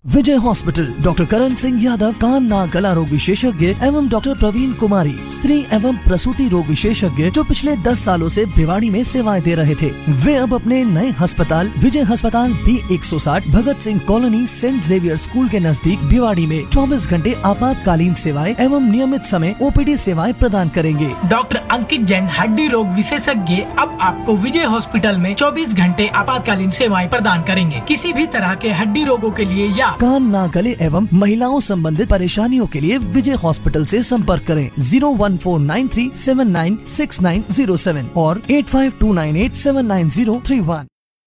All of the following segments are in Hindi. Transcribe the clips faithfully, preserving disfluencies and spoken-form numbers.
विजय हॉस्पिटल, डॉक्टर करण सिंह यादव, कान नाक गला रोग विशेषज्ञ एवं डॉक्टर प्रवीण कुमारी, स्त्री एवं प्रसूति रोग विशेषज्ञ, जो पिछले दस सालों से भिवाड़ी में सेवाएं दे रहे थे, वे अब अपने नए अस्पताल विजय अस्पताल बी एक सौ साठ Bhagat Singh colony Saint Xavier school के नजदीक भिवाड़ी में चौबीस घंटे आपातकालीन सेवाएं एवं नियमित समय ओपीडी सेवाएं प्रदान करेंगे। डॉक्टर अंकित जैन, हड्डी रोग विशेषज्ञ, अब आपको विजय हॉस्पिटल में चौबीस घंटे आपातकालीन सेवाएं प्रदान करेंगे। किसी भी तरह के हड्डी रोगों के लिए या कान नाक गले एवं महिलाओं संबंधित परेशानियों के लिए विजय हॉस्पिटल से संपर्क करें zero one four nine three seven nine six nine zero seven और eight five to nine eight seven nine zero three one.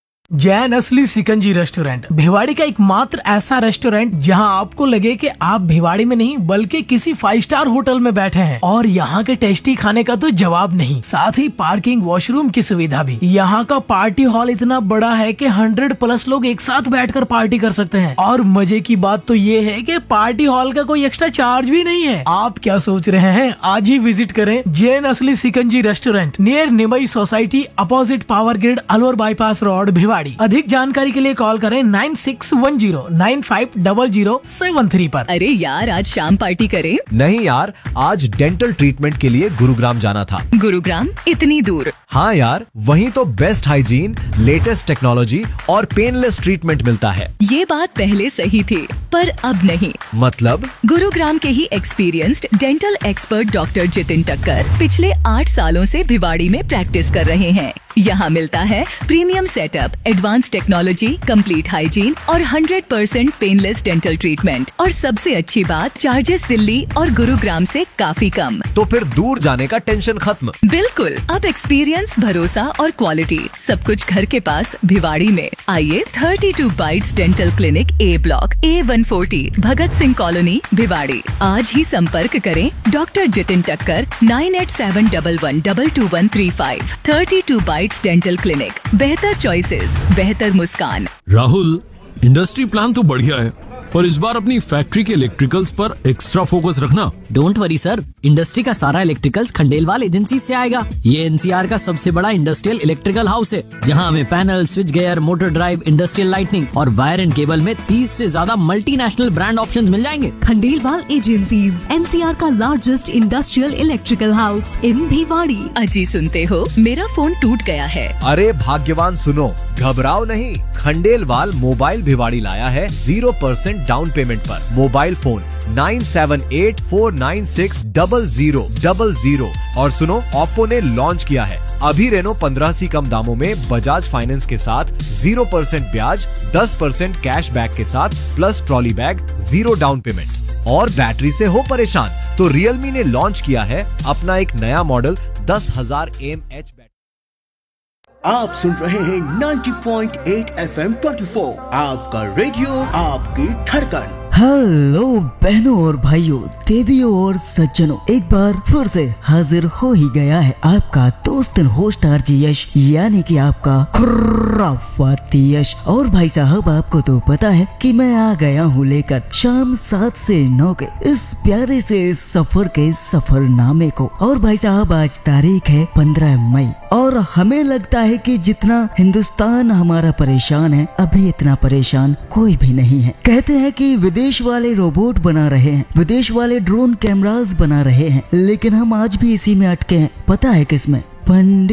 Jain असली सिकंजी रेस्टोरेंट, भिवाड़ी का एकमात्र ऐसा रेस्टोरेंट जहां आपको लगे कि आप भिवाड़ी में नहीं बल्कि किसी फाइव स्टार होटल में बैठे हैं। और यहाँ के टेस्टी खाने का तो जवाब नहीं, साथ ही पार्किंग, वॉशरूम की सुविधा भी। यहाँ का पार्टी हॉल इतना बड़ा है कि हंड्रेड प्लस लोग एक साथ बैठकर पार्टी कर सकते हैं। और मजे की बात तो ये है कि पार्टी हॉल का कोई एक्स्ट्रा चार्ज भी नहीं है। आप क्या सोच रहे हैं? आज ही विजिट करें जैन असली shikanji restaurant, near Nimai society, opposite power grid, Alwar bypass road, Bhiwadi. अधिक जानकारी के लिए कॉल करें nine six one zero nine five double zero seven three पर। अरे यार, आज शाम पार्टी करें? नहीं यार, आज डेंटल ट्रीटमेंट के लिए गुरुग्राम जाना था। गुरुग्राम? इतनी दूर? हाँ यार, वहीं तो बेस्ट हाइजीन, लेटेस्ट टेक्नोलॉजी और पेनलेस ट्रीटमेंट मिलता है। ये बात पहले सही थी, पर अब नहीं। मतलब? गुरुग्राम के ही experienced dental expert doctor Jitin टक्कर पिछले आठ सालों से भिवाड़ी में प्रैक्टिस कर रहे हैं। यहाँ मिलता है premium setup, advance technology, complete hygiene और hundred percent painless dental treatment. और सबसे अच्छी बात, चार्जेस दिल्ली और गुरुग्राम से काफी कम। तो फिर दूर जाने का टेंशन खत्म। बिल्कुल, अब एक्सपीरियंस, भरोसा और क्वालिटी सब कुछ घर के पास भिवाड़ी में। आइए, thirty two bytes dental clinic, ए ब्लॉक, ए one forty, Bhagat Singh colony, Bhiwadi. आज ही संपर्क करें डॉक्टर जितिन टक्कर, nine eight seven double one double two one three five. Thirty two bytes dental clinic, बेहतर चॉइसेस, बेहतर मुस्कान। राहुल, इंडस्ट्री प्लान तो बढ़िया है, पर इस बार अपनी फैक्ट्री के इलेक्ट्रिकल्स पर एक्स्ट्रा फोकस रखना। डोंट वरी सर, इंडस्ट्री का सारा इलेक्ट्रिकल्स खंडेलवाल एजेंसी से आएगा। ये एनसीआर का सबसे बड़ा इंडस्ट्रियल इलेक्ट्रिकल हाउस है, जहां हमें panel, switch gear, motor drive, industrial lightning और वायर एंड केबल में तीस से ज्यादा मल्टीनेशनल ब्रांड ऑप्शंस मिल जाएंगे। खंडेलवाल एजेंसीज, एनसीआर का largest industrial electrical house in Bhiwadi. अजी सुनते हो, मेरा फोन टूट गया है। अरे भाग्यवान सुनो, घबराओ नहीं, खंडेलवाल मोबाइल भिवाड़ी लाया है जीरो परसेंट डाउन पेमेंट पर। Mobile phone nine seven eight four nine six double zero double zero. और सुनो, ओप्पो ने लॉन्च किया है अभी रेनो पंद्रह सी कम दामों में बजाज फाइनेंस के साथ जीरो परसेंट ब्याज, दस परसेंट कैश बैक के साथ plus trolley bag, zero down payment. और बैटरी से हो परेशान तो रियलमी ने लॉन्च किया है अपना एक नया मॉडल दस हजार एम एच बैटरी। आप सुन रहे हैं ninety point eight F M twenty four, आपका रेडियो, आपकी धड़कन। हेलो बहनों और भाइयों, देवियों और सज्जनों, एक बार फिर से हाजिर हो ही गया है आपका दोस्त होस्ट आरजे यश, यानी कि आपका खुराफाती यश। और भाई साहब, आपको तो पता है कि मैं आ गया हूँ लेकर शाम सात से नौ के इस प्यारे से सफर के सफरनामे को। और भाई साहब, आज तारीख है पंद्रह मई और हमें लगता है कि जितना हिंदुस्तान हमारा परेशान है, अभी इतना परेशान कोई भी नहीं है। कहते हैं कि विदेश वाले रोबोट बना रहे हैं, विदेश वाले ड्रोन कैमरास बना रहे हैं, लेकिन हम आज भी इसी में अटके हैं। पता है किसमें? पंडित